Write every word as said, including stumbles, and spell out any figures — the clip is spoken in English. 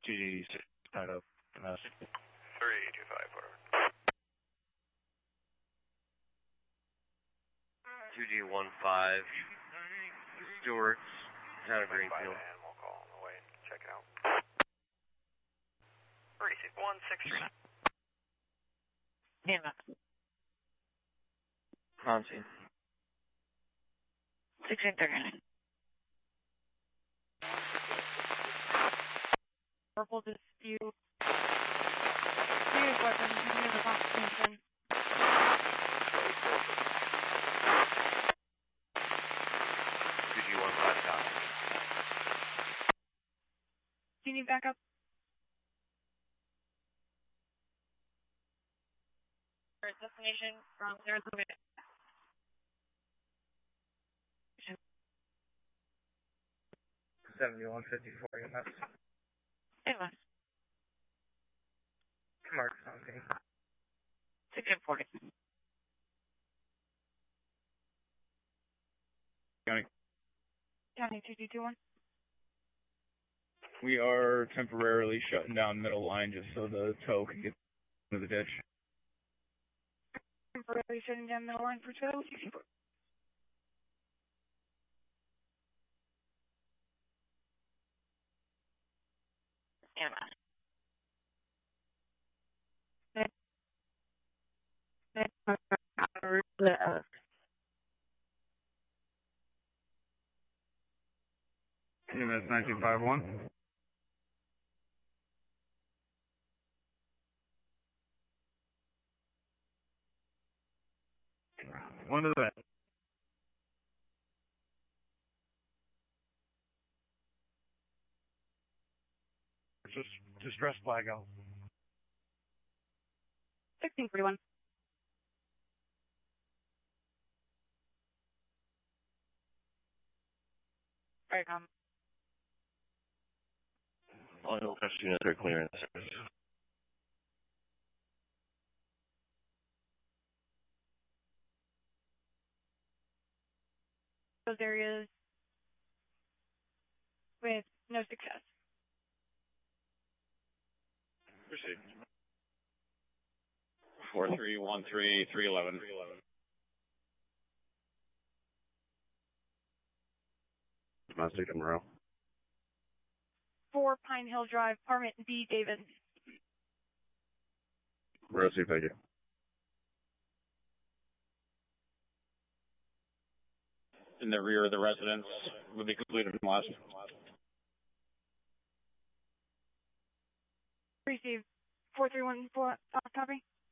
two G six out of domestic. three two five, whatever. two G one five, Stewart's, town of Greenfield. Animal call on the way. Check it out. Receive one six three. Name up. Hansi. sixteen thirty-nine. Purple dispute. Use weapons in the Constitution. two G one five copy. Do you need backup? Destination from Arizona. seventy-one fifty-four U S. Anyway. Mark something. sixteen forty. County. County two two two one. We are temporarily shutting down middle line just so the tow can get into the ditch. Temporarily shutting down middle line for tow. sixteen forty. Stand by. U S nineteen five one. One to the back. Just distress flag out. sixteen forty-one. Alright, um. All trust units are clearance. Those areas with no success. Proceed. Four three one three three eleven. Domestic and Monroe. Four Pine Hill Drive, Apartment B, David. Rosie, thank you. In the rear of the residence will be completed in last. Receive four three one four, uh, copy.